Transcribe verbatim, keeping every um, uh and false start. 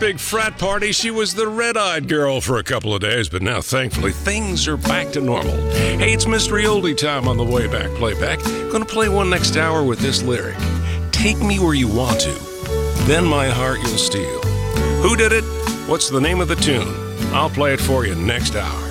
big frat party, she was the red-eyed girl for a couple of days, but now, thankfully, things are back to normal. Hey, it's Mystery Oldie time on the Way Back Playback. Gonna play one next hour with this lyric. Take me where you want to, then my heart you'll steal. Who did it? What's the name of the tune? I'll play it for you next hour.